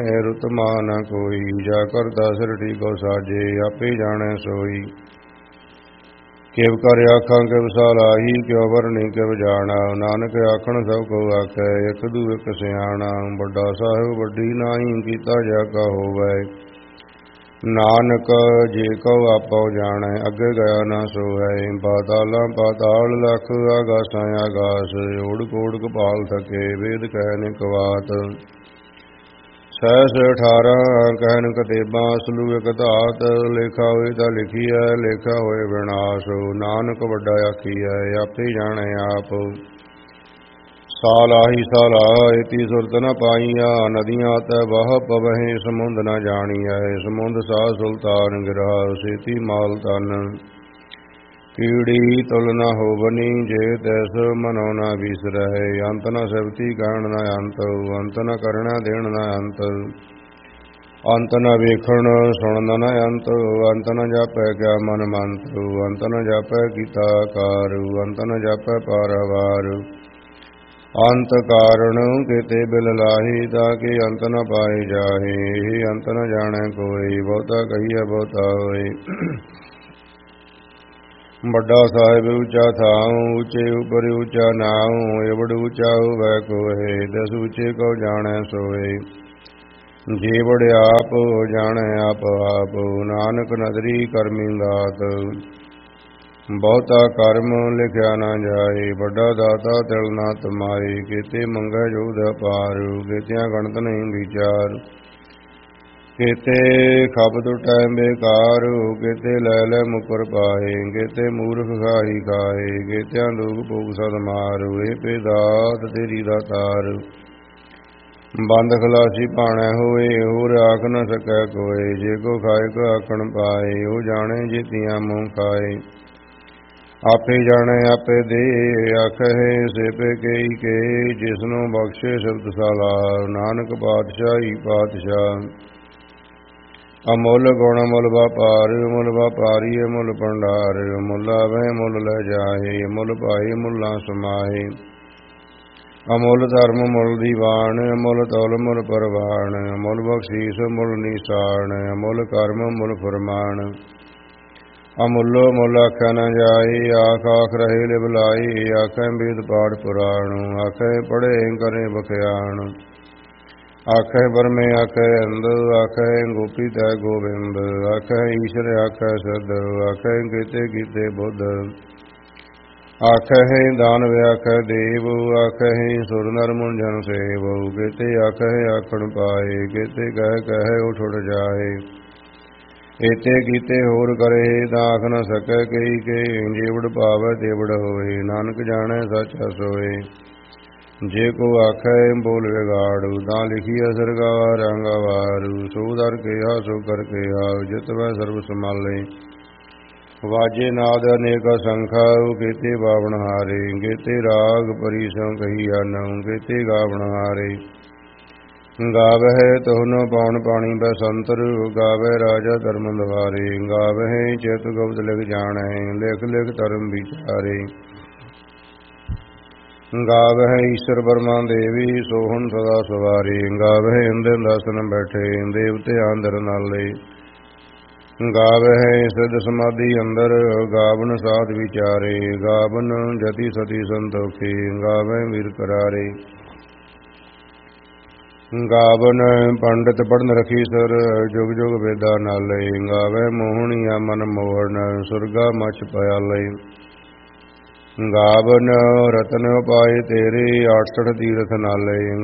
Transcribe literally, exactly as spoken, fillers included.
रुत मान कोई, जाकर दासर ठीको साजे, आपे जाने सोई। किव कर आखां किव सालाही, क्यों वरनी किव जाना, नानक आखण सब को आखे, एक दू एक सियाणा। बड़ा साहिब बड़ी नाई, कीता जाका होवै, नानक जे कहो आपो जाने, अगे गया ना सो है। पाताला पाताल लख, आगासां आगास, ओड़ कोड़ कपाल थके, वेद कहन एक बात। सहस अठारह कहन कतेबां, सलू एक धात, लेखा होए तां लिखीਐ, लेखा होए विनाश। नानक वड्डा आखीਐ, आपे जाने आप। साल आही साल एती सुरत न पाईया, नदियां तै बह पवहें, समुंद न जाणीਐ। समुंद सा सुल्तान गिरा, सेती माल तन। कीड़ी तुल न होवनी, जे तैस मनो न बिसरੈ। अंत न सिवती कहण न अंत, अंत न करना देण न अंत। अंत न वेखण सुणन न अंत, अंत न जापै क्या मन मंत। अंत न जापै कीता कार, अंत न जापै पारावार। अंत कारण केते बिल लाही, ताकि अंत न पाए जाहे। एहि अंत न जाणै कोई, बहुता कहिए बहुता होए। बड़ा साहिब ऊंचा थाऊं, ऊंचे उपर ऊंचा नाऊं। एवड़ ऊंचा होवै कोहे, दस ऊंचे को जाणै सोए। जेवड़ आप जाणै आप आप, नानक नदरी करमी दात। बहुता कर्म लिखिया न जाए, बड़ा दाता तिल न तमाए। केते मंगै जोध अपार, केतिया गणत नहीं विचार। केते खप टुटै बेकार, केते लै लै मुकर पाए। केते मूर्ख खाही खाए, केतिया दुख भोग सद मार। ए पे दात तेरी दातार, बंद खलासी पाणै होए, होर आख न सकै कोय। जे को खाए को आखण पाए, ओ जाने जेतियां मुँह खाए। आपे जाने आपे दे, आखै से पे केई के। जिसनों बख्शे शब्द साला, नानक पातशाही पातशाह। अमुल गुण मुल व्यापार, मुल व्यापारी मुल भंडार। मुल आवे मुल लै जाए, मुल पाए मुलां समाए। अमुल धर्म मुल दीवान, अमुल तौल मुल परवान। अमुल बख्शीस मुल निशान, अमुल कर्म मुल फरमान। अमुलो मुल आखै न जाए, आख आख रहे लिव लाई। आखै वेद पाठ पुराण, आखै पढ़े करे बख्यान। आखै बरमे आखै अंद, आखै गोपी तै गोविंद। आखै ईश्वर आखै सिद्ध, आखै केते कीते बुद्ध। आखै दानव आखै देव, आखै सुर नर मुन जन सेव। केते आखै आखण पाए, केते कह कह उठ उठ जाए। एते कीते होर करे, तां आख न सकै कई के। जेवड़ पावै तेवड़ होए, नानक जाणै सच सोए। जे को आखै बोल विगाड़ू, तां लिखिया सरगावा रंगवारू। सो दर केहा सो कर केहा, जित वै सर्व संभाले। वाजे नाद अनेक संखा, केते बावण हारे। केते राग परी सो कहिया नऊ, केते गावण हारे। गावै तुहन पौन पाणी बसंतर, गावै राजा धर्म द्वारे। गावै चित गुप्त लिख जाणै, लिख लिख धर्म विचारे। गावै ईश्वर बर्मा देवी, सोहन सदा सवारी। गावै इंद्र दसन बैठे, देवते आंदर नाले। गावै सिद्ध समाधि अंदर, गावन साध विचारे। गावन जति सती संतोखी, गावै वीर करारे। गावन पंडित पढ़न रखी सर, जुग जुग वेदा नाले। गावै मोहनिया मन मोहन, सुरगा मच पयाले। गावन रतन उपाय तेरे, आठ सठ तीरथ नाले।